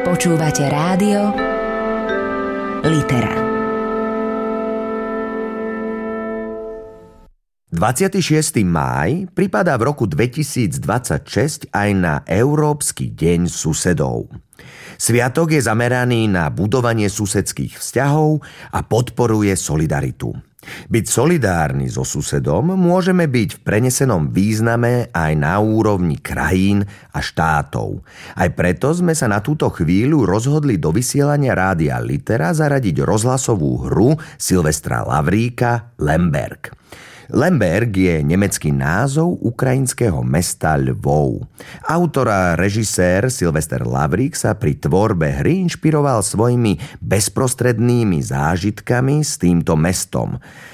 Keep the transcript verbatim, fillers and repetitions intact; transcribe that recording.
Počúvate rádio Litera. dvadsiateho šiesteho máj pripadá v roku dvetisícdvadsaťšesť aj na Európsky deň susedov. Sviatok je zameraný na budovanie susedských vzťahov a podporuje solidaritu. Byť solidárny so susedom môžeme byť v prenesenom význame aj na úrovni krajín a štátov. Aj preto sme sa na túto chvíľu rozhodli do vysielania rádia Litera zaradiť rozhlasovú hru Silvestra Lavríka Lemberg. Lemberg je nemecký názov ukrajinského mesta Lvov. Autor a režisér Silvester Lavrík sa pri tvorbe hry inšpiroval svojimi bezprostrednými zážitkami s týmto mestom.